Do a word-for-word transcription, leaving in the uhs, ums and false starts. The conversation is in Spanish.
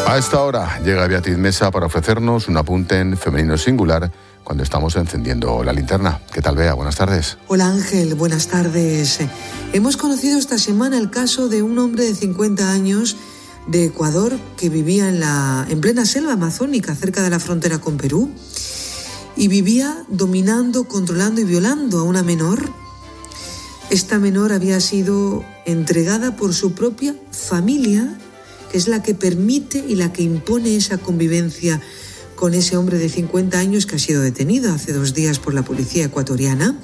A esta hora llega Beatriz Mesa para ofrecernos un apunte en femenino singular cuando estamos encendiendo la linterna. ¿Qué tal, Bea? Buenas tardes. Hola, Ángel. Buenas tardes. Hemos conocido esta semana el caso de un hombre de cincuenta años de Ecuador que vivía en, la, en plena selva amazónica, cerca de la frontera con Perú, y vivía dominando, controlando y violando a una menor. Esta menor había sido entregada por su propia familia, que es la que permite y la que impone esa convivencia con ese hombre de cincuenta años que ha sido detenido hace dos días por la policía ecuatoriana.